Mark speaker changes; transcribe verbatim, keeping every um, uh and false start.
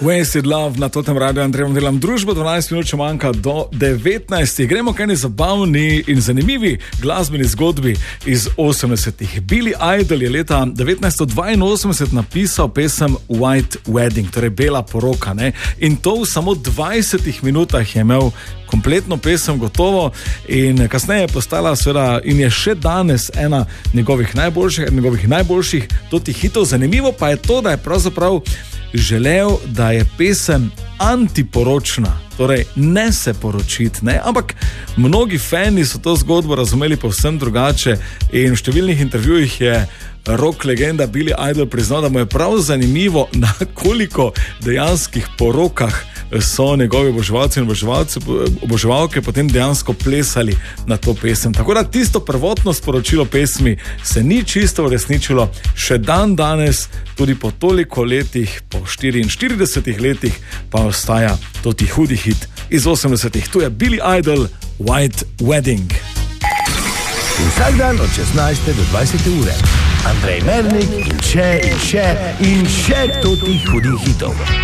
Speaker 1: Wasted Love na Totem Radio, Andrej, delam družbo, dvanajst minut še manjka do devetnajstih. Gremo k eni zabavni in zanimivi glasbeni zgodbi iz osemdesetih. Billy Idol je leta devetnajststo dvainosemdeset napisal pesem White Wedding, torej Bela poroka, ne? In to v samo dvajsetih minutah je imel kompletno pesem gotovo in kasneje je postala seveda in je še danes ena njegovih najboljših, njegovih najboljših totih hitov. Zanimivo pa je to, da je pravzaprav želel, da je pesem antiporočna, torej ne se poročiti, ne? Ampak mnogi fani so to zgodbo razumeli povsem drugače in v številnih intervjujih je rock legenda Billy Idol priznal, da mu je prav zanimivo, na koliko dejanskih porokah so njegovi oboževalci in oboževalci, oboževalke potem dejansko plesali na to pesem. Tako da tisto prvotno sporočilo pesmi se ni čisto uresničilo, še dan danes, tudi po toliko letih, po štiriinštiridesetih letih, pa ostaja toti hudi hit iz osemdesetih. Tu je Billy Idol, White Wedding.
Speaker 2: Vsak dan od šestnajste do dvajsete ure. Andrej Mernik in še in še in še totih hudih hitov.